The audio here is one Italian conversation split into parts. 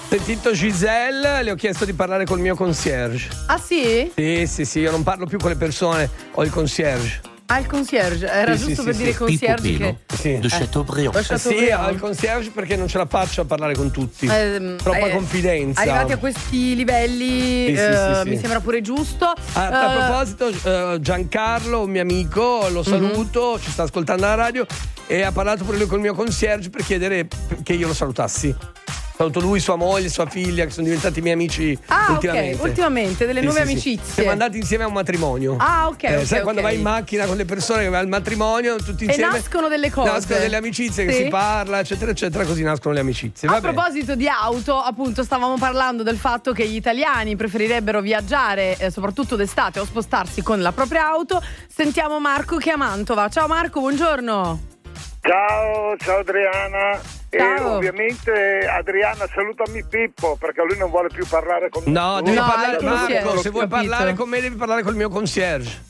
Sentito Giselle, le ho chiesto di parlare col mio concierge. Ah sì? Sì, io non parlo più con le persone, ho il concierge. Ah, il concierge, era giusto per dire concierge che... Sì. De Chateaubriand. Sì, ho il concierge perché non ce la faccio a parlare con tutti. Troppa confidenza. Arrivati a questi livelli Sì. mi sembra pure giusto. A proposito, Giancarlo, un mio amico, lo saluto, ci sta ascoltando alla radio e ha parlato pure lui col mio concierge per chiedere che io lo salutassi. Saluto lui, sua moglie, sua figlia, che sono diventati miei amici ultimamente. Ok, ultimamente, delle nuove amicizie. Siamo andati insieme a un matrimonio. Ah, ok. Sai quando vai in macchina con le persone che vai al matrimonio, tutti insieme. E nascono delle cose. Nascono delle amicizie che si parla, eccetera, eccetera, così nascono le amicizie. A proposito di auto, appunto, stavamo parlando del fatto che gli italiani preferirebbero viaggiare, soprattutto d'estate, o spostarsi con la propria auto. Sentiamo Marco che è a Mantova. Ciao Marco, buongiorno. Ciao Adriana. Ciao. E ovviamente Adriana salutami Pippo perché lui non vuole più parlare con No, noi. devi parlare concierge, Marco, se vuoi capito. parlare con me devi parlare col mio concierge.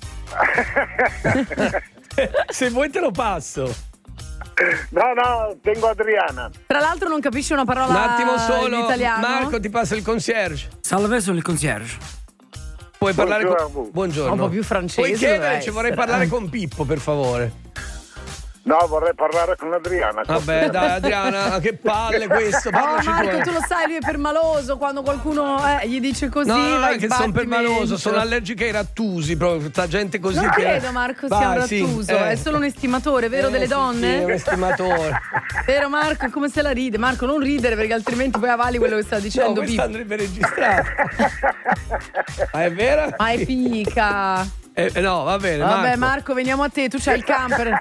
Se vuoi te lo passo. No, tengo Adriana. Tra l'altro non capisce una parola Un attimo solo, in italiano. Marco ti passa il concierge. Salve, sono il concierge. Puoi parlare Buongiorno. Buongiorno. Un po' più francese. Puoi chiedere, deve ci vorrei essere. parlare con Pippo, per favore. No, vorrei parlare con Adriana. Vabbè, dai, Adriana, che palle questo. Oh Parlaci Marco, tu. tu lo sai, lui è permaloso. Quando qualcuno gli dice così, No, non vai è che sono permaloso, sbattimento. sono allergica ai rattusi, proprio sta gente così Non che... credo Marco sia Vai, un sì, rattuso, è solo un estimatore, vero, delle sì, donne? Sì, è un estimatore. Vero Marco, è come se la ride. Marco, non ridere perché altrimenti poi avvali quello che sta No, dicendo questa Pippo. andrebbe registrata. Ma è vera? Ma è fica. No, va bene, Vabbè Marco, veniamo a te, tu c'hai il camper.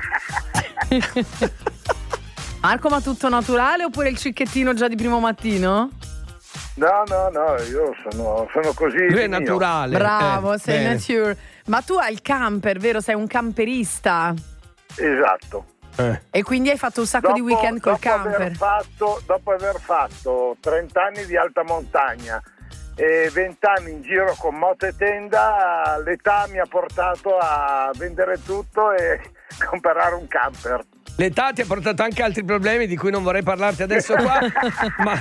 Marco, ma tutto naturale oppure il cicchettino già di primo mattino? No, io sono così. Lui è mio. naturale. Bravo, sei bene. nature. Ma tu hai il camper, vero? Sei un camperista. Esatto. E quindi hai fatto un sacco di weekend col camper. Dopo aver fatto 30 anni di alta montagna e 20 anni in giro con moto e tenda, l'età mi ha portato a vendere tutto e comprare un camper. L'età ti ha portato anche altri problemi di cui non vorrei parlarti adesso qua, ma...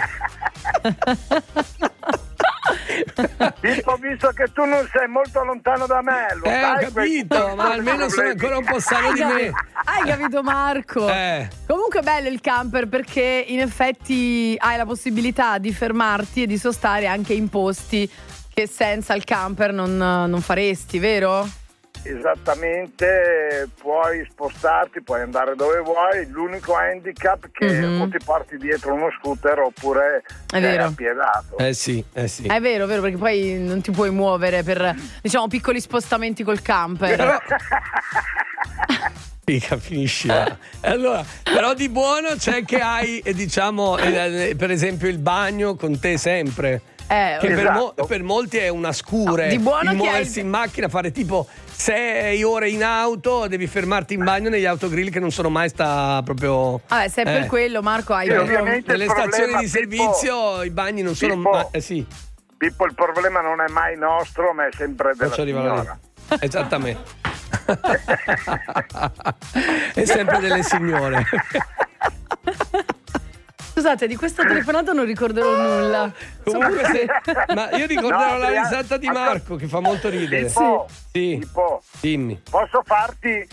Ho visto che tu non sei molto lontano da me, lo sai, ho capito, ma almeno sono ancora un po' sano di me. Hai capito Marco? Comunque è bello il camper perché in effetti hai la possibilità di fermarti e di sostare anche in posti che senza il camper non faresti, vero? Esattamente, puoi spostarti, puoi andare dove vuoi, l'unico handicap che o ti porti dietro uno scooter oppure sei appiedato. Sì. È vero, perché poi non ti puoi muovere per, diciamo, piccoli spostamenti col camper. Figa, finisci là. Allora, però di buono c'è che hai, diciamo, per esempio il bagno con te sempre. Che esatto. per molti è una scure. Di buono il che muoversi in macchina, fare tipo 6 ore in auto, devi fermarti in bagno negli autogrill che non sono mai proprio. Vabbè, se è per quello, Marco, hai ovviamente nelle stazioni di servizio i bagni non sono mai. Sì. Pippo, il problema non è mai nostro, ma è sempre della signora. Esattamente. È sempre delle signore. Scusate, di questa telefonata non ricorderò nulla. Comunque ma io ricorderò la risata di Marco che fa molto ridere. Pippo, dimmi. Posso farti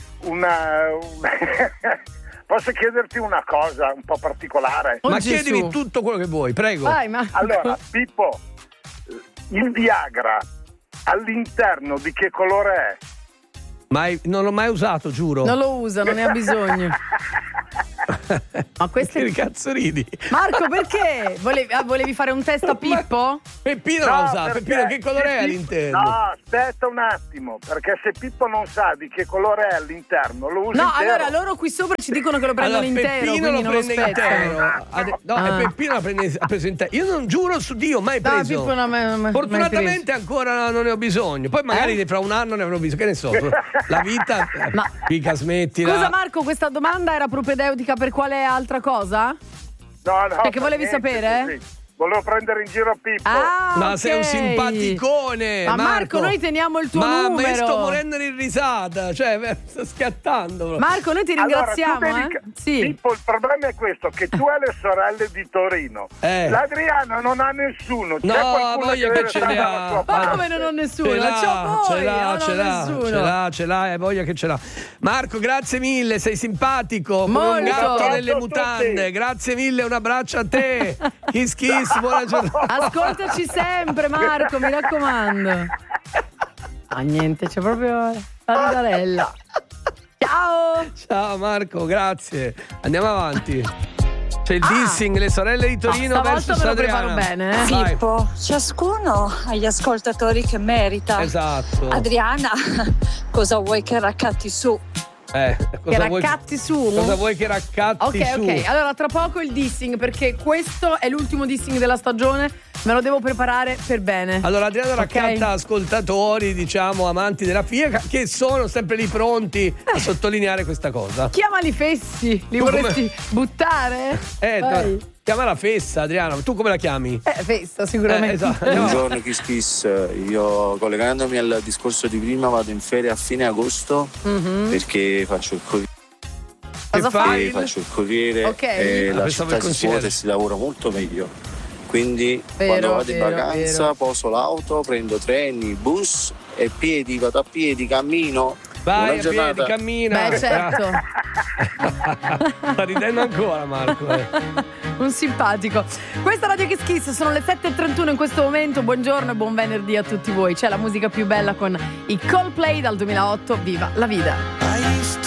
posso chiederti una cosa un po' particolare? Ma chiedimi tutto quello che vuoi, prego. Vai, Marco. Allora, Pippo, il Viagra all'interno di che colore è? Non l'ho mai usato, giuro. Non lo usa, non ne ha bisogno. Ma queste... Che cazzo ridi? Marco, perché? Volevi fare un test a Pippo? Peppino l'ha usato. Peppino, che colore è all'interno? No, aspetta un attimo, perché se Pippo non sa di che colore è all'interno, lo usa No, intero. allora loro qui sopra ci dicono che lo prendono intero, Peppino quindi lo non lo prende spezzano. intero. Peppino ha preso intero. Io non giuro su Dio, mai No, preso. Pippo non Fortunatamente ancora non ne ho bisogno. Poi magari fra un anno ne avrò bisogno. Che ne so, la vita. Mica smettila. Scusa Marco, questa domanda era propedeutica per quale altra cosa? No, Cioè che volevi sapere? Volevo prendere in giro Pippo. Ma okay. sei un simpaticone. Ma Marco, noi teniamo il tuo numero. Ma io sto morendo di risata, cioè sto schiattando. Marco, noi ti ringraziamo. Allora, Sì. Pippo, il problema è questo, che tu hai le sorelle di Torino. L'Adriano non ha nessuno. C'è voglia che ce l'ha. Ma come non ho nessuno? Ce l'ha, voglia che ce l'ha. Marco, grazie mille, sei simpatico. Molto. Come un gatto nelle mutande. Grazie mille, un abbraccio a te. Kiss kiss. Buona giornata. Ascoltaci sempre, Marco, mi raccomando. Niente, c'è proprio la ridarella. Ciao Marco, grazie. Andiamo avanti. C'è il dissing, le sorelle di Torino versus Adriana. Bene, Pippo, ciascuno ha gli ascoltatori che merita. Esatto. Adriana, cosa vuoi che raccatti su? Cosa vuoi che raccatti su? Ok, allora tra poco il dissing, perché questo è l'ultimo dissing della stagione, me lo devo preparare per bene. Allora Adriana raccatta ascoltatori, diciamo amanti della FIA, che sono sempre lì pronti a sottolineare questa cosa. Chiamali fessi, li vorresti buttare? Chiama la Fessa, Adriana. Tu come la chiami? Fessa, sicuramente. Esatto. Buongiorno Kiss Kiss. Io, collegandomi al discorso di prima, vado in ferie a fine agosto perché faccio il corriere. Faccio il corriere e la città si svuota e si lavora molto meglio. Quindi quando vado in vacanza poso l'auto, prendo treni, bus e piedi, vado a piedi, cammino. Vai a piedi, cammina. Beh, certo. Sta ridendo ancora Marco. Un simpatico. Questa Radio Kiss Kiss, sono le 7:31 in questo momento. Buongiorno e buon venerdì a tutti voi. C'è la musica più bella con i Coldplay dal 2008. Viva la vida.